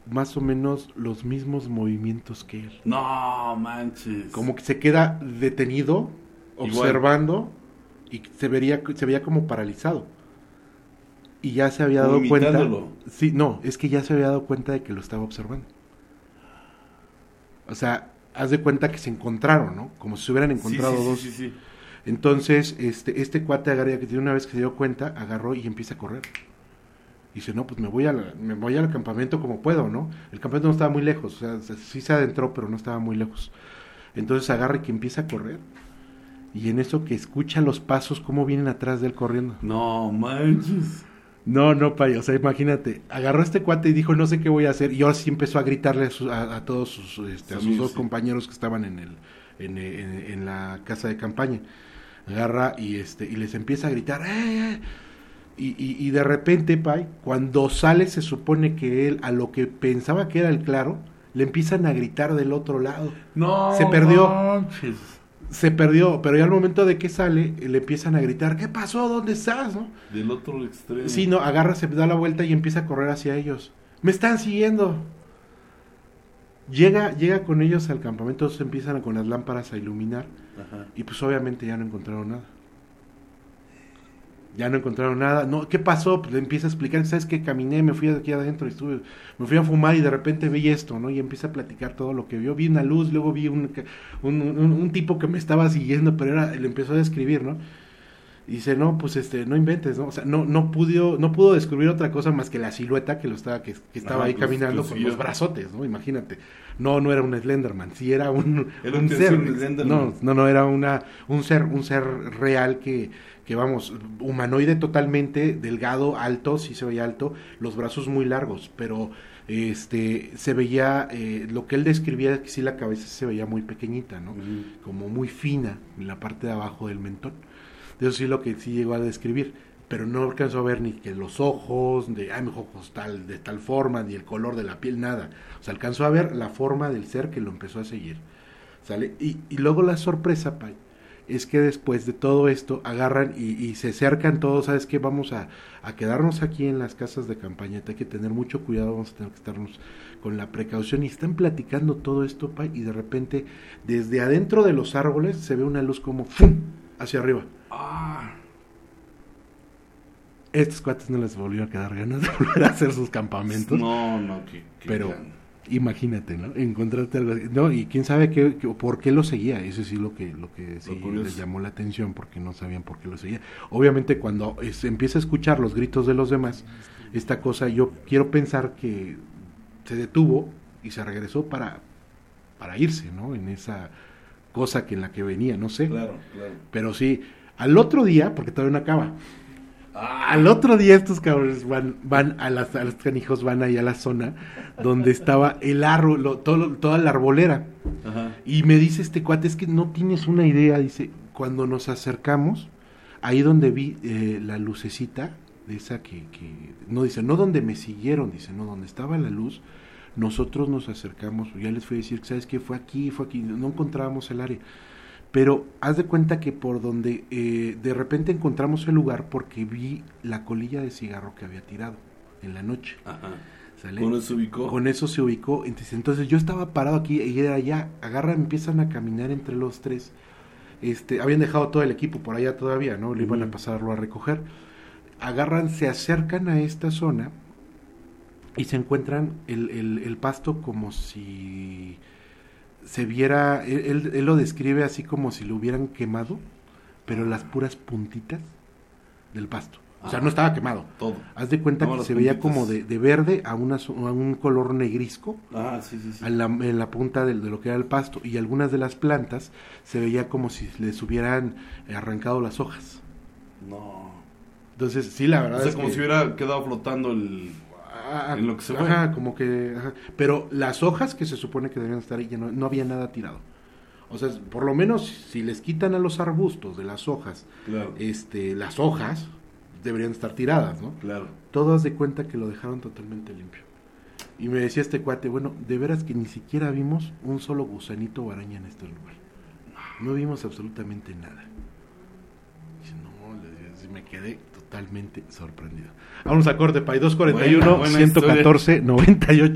más o menos los mismos movimientos que él. No manches. Como que se queda detenido, observando, y se veía como paralizado. Y ya se había dado cuenta. Sí, no, es que ya se había dado cuenta de que lo estaba observando. O sea, haz de cuenta que se encontraron, ¿no? Como si se hubieran encontrado dos. Sí. Entonces, este cuate agarra, que una vez que se dio cuenta, agarró y empieza a correr. Dice, no, pues me voy al campamento como puedo, ¿no? El campamento no estaba muy lejos, o sea, sí se adentró, pero no estaba muy lejos. Entonces agarra y que empieza a correr. Y en eso que escucha los pasos, cómo vienen atrás de él corriendo. No manches. No, pay, o sea, imagínate, agarró a este cuate y dijo, no sé qué voy a hacer, y ahora sí empezó a gritarle a todos sus dos compañeros que estaban en la casa de campaña. Agarra y les empieza a gritar, y de repente, pay, cuando sale se supone que él, a lo que pensaba que era el claro, le empiezan a gritar del otro lado. No, se perdió. Manches. Se perdió, pero ya al momento de que sale, le empiezan a gritar, ¿qué pasó? ¿Dónde estás? ¿No? Del otro extremo. Sí, no, agarra, se da la vuelta y empieza a correr hacia ellos. ¡Me están siguiendo! Llega con ellos al campamento, se empiezan con las lámparas a iluminar. Ajá. Y pues obviamente ya no encontraron nada. No, ¿qué pasó? Pues le empieza a explicar, ¿sabes qué? Caminé, me fui de aquí adentro, me fui a fumar y de repente vi esto, ¿no? Y empieza a platicar todo lo que vio. Vi una luz, luego vi un tipo que me estaba siguiendo, pero le empezó a describir, ¿no? Y dice, no, pues no inventes, ¿no? O sea, no pudo descubrir otra cosa más que la silueta que estaba ahí caminando con los brazotes, ¿no? Imagínate. No era un Slenderman, sí era un ser. No, era un ser real que vamos, humanoide totalmente, delgado, alto, sí se veía alto, los brazos muy largos, pero se veía, lo que él describía, que sí la cabeza se veía muy pequeñita, ¿no? Como muy fina en la parte de abajo del mentón. Eso sí lo que sí llegó a describir, pero no alcanzó a ver ni que los ojos, mis ojos de tal forma, ni el color de la piel, nada. O sea, alcanzó a ver la forma del ser que lo empezó a seguir. ¿Sale? Y luego la sorpresa, Pai, es que después de todo esto agarran y se acercan todos, ¿sabes qué? Vamos a quedarnos aquí en las casas de campaña, hay que tener mucho cuidado, vamos a tener que estarnos con la precaución, y están platicando todo esto, Pai, y de repente desde adentro de los árboles se ve una luz como ¡fum! Hacia arriba. Estos cuates no les volvió a quedar ganas de volver a hacer sus campamentos. Pero imagínate, ¿no? Encontrarte algo así. No, y quién sabe por qué lo seguía. Eso sí lo que sí les llamó la atención, porque no sabían por qué lo seguía. Obviamente cuando empieza a escuchar los gritos de los demás, esta cosa, yo quiero pensar que se detuvo y se regresó para irse, ¿no? En esa cosa en la que venía, no sé. Claro. Pero sí, al otro día, porque todavía no acaba, al otro día estos cabrones van a los canijos van ahí a la zona donde estaba el árbol, toda la arbolera. Ajá. Y me dice este cuate, es que no tienes una idea, dice, cuando nos acercamos, ahí donde vi la lucecita, de esa que no dice, no donde me siguieron, dice, no, donde estaba la luz, nosotros nos acercamos, ya les fui a decir, ¿sabes qué? Fue aquí, no encontrábamos el área. Pero haz de cuenta que por donde de repente encontramos el lugar, porque vi la colilla de cigarro que había tirado en la noche. Ajá. ¿Sale? Con eso se ubicó. Entonces yo estaba parado aquí y era allá, empiezan a caminar entre los tres. Habían dejado todo el equipo por allá todavía, ¿no? Le iban a pasarlo a recoger. Se acercan a esta zona y se encuentran el pasto como si se viera, él lo describe así como si lo hubieran quemado, pero las puras puntitas del pasto. O sea, no estaba quemado. Todo. Haz de cuenta que se veía como de verde a un color negrisco. Sí. En la punta de lo que era el pasto. Y algunas de las plantas se veía como si les hubieran arrancado las hojas. No. Entonces, sí, la verdad es como si hubiera quedado flotando en lo que se fue. Como que... Pero las hojas que se supone que debían estar ahí, ya no había nada tirado. O sea, por lo menos si les quitan a los arbustos de las hojas, claro. Las hojas deberían estar tiradas, ¿no? Claro. Todas de cuenta que lo dejaron totalmente limpio. Y me decía este cuate, bueno, de veras que ni siquiera vimos un solo gusanito o araña en este lugar. No vimos absolutamente nada. Dice, no, me quedé totalmente sorprendido. Vamos a corte, Pay, 241 114 98.